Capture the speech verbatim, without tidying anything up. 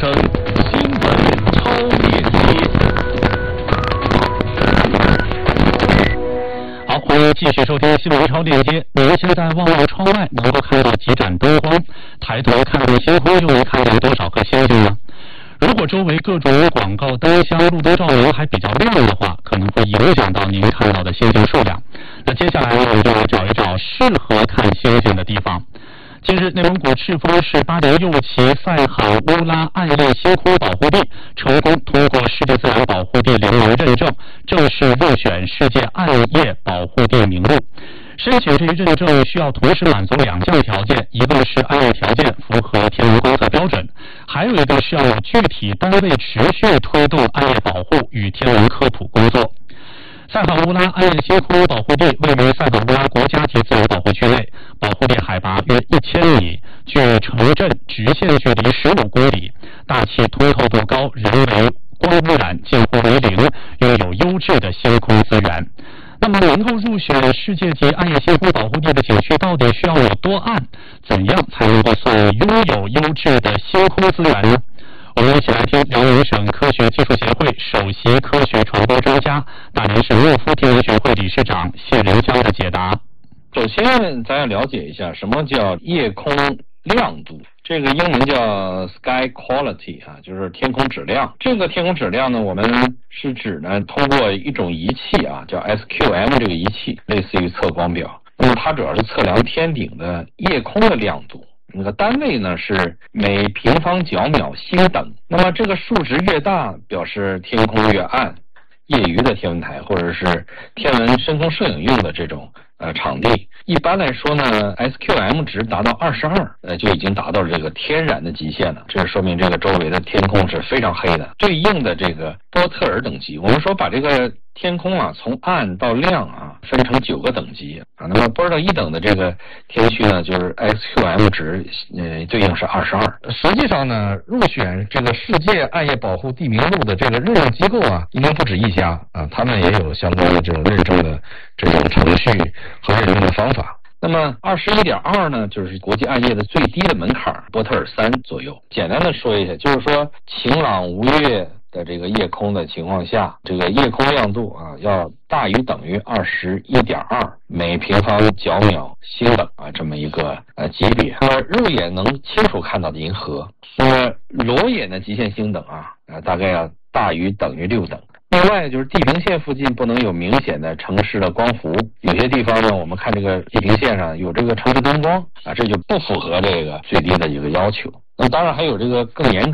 声新闻超链接。好，欢迎继续收听新闻超链接。您现在望望窗外，能够看到几盏灯光，抬头看看星空，又能看见多少颗星星呢？如果周围各种广告灯箱、路灯照明还比较亮的话，可能会影响到您看到的星星数量。那接下来我们就来找一找适合看星星的地方。近日，内蒙古赤峰市巴德右旗赛罕乌拉暗夜星空保护地成功通过世界自然保护地零维认证，正式入选世界暗夜保护地名录。申请这一认证需要同时满足两项条件，一个是暗夜条件符合天文观测标准，还有一个是要有具体单位持续推动暗夜保护与天文科普工作。赛罕乌拉暗夜星空保护地位于赛罕乌拉国家级自然保护区内，保护地海拔约一千米，距城镇直线距离十五公里，大气通透度高，人为光污染近乎为零，拥有优质的星空资源。那么能够入选世界级暗夜星空保护地的景区到底需要有多暗？怎样才能够算拥有优质的星空资源呢？我们一起来听辽宁省科学技术协会首席科学传播专家、大连市诺夫天文学会理事长谢仁江的解答。 首先，咱要了解一下什么叫夜空亮度。这个英文叫 sky quality 啊，就是天空质量。这个天空质量呢，我们是指呢通过一种仪器啊，叫 S Q M 这个仪器，类似于测光表。那么它主要是测量天顶的夜空的亮度。那个单位呢是每平方角秒星等。那么这个数值越大，表示天空越暗。业余的天文台或者是天文深空摄影用的这种呃场地，一般来说呢 S Q M 值达到二十二，呃就已经达到这个天然的极限了。这说明这个周围的天空是非常黑的。对应的这个波特尔等级，我们说把这个天空啊从暗到亮啊分成九个等级啊。那么波特尔一等的这个天区呢，就是 S Q M 值呃对应是二十二。 实际上呢，入选这个世界暗夜保护地名录的这个认证机构啊，应该不止一家啊，他们也有相关的这种认证的这种程序和认证的方法。 那么 二十一点二 呢，就是国际暗夜的最低的门槛，波特尔三左右。简单的说一下，就是说晴朗无月的这个夜空的情况下，这个夜空亮度啊要大于等于 二十一点二 每平方角秒星等啊，这么一个呃级别。那么肉眼能清楚看到的银河，那么裸眼的极限星等啊啊大概要大于等于六等。另外就是地平线附近不能有明显的城市的光伏，有些地方呢，我们看这个地平线上有这个城市灯光啊，这就不符合这个最低的一个要求。那当然还有这个更严